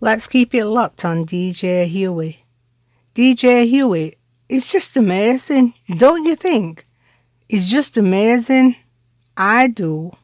Let's keep it locked on DJ Huey. DJ Huey is just amazing, don't you think? He's just amazing. I do.